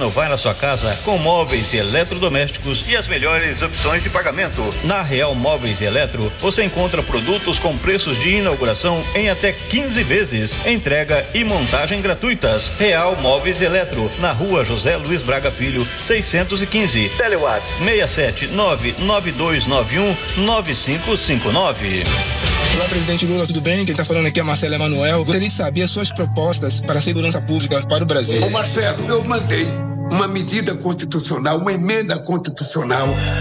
renovar a sua casa com móveis e eletrodomésticos e as melhores opções de pagamento. Na Real Móveis e Eletro, você encontra produtos com preços de inauguração em até 15 vezes, entrega e montagem gratuitas. Real Móveis e Eletro, na Rua José Luiz Braga Filho, 615. Telewatch 67992919559. Olá, presidente Lula, tudo bem? Quem está falando aqui é Marcelo Emanuel. Gostaria de saber as suas propostas para a segurança pública para o Brasil. Ô Marcelo, eu mandei uma medida constitucional, uma emenda constitucional